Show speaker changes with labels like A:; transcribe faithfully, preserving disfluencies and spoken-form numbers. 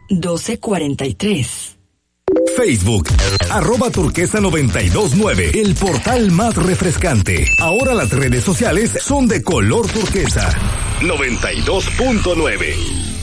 A: doce cuarenta y tres.
B: Facebook, arroba turquesa noventa y dos nueve, el portal más refrescante. Ahora las redes sociales son de color turquesa. noventa y dos punto nueve.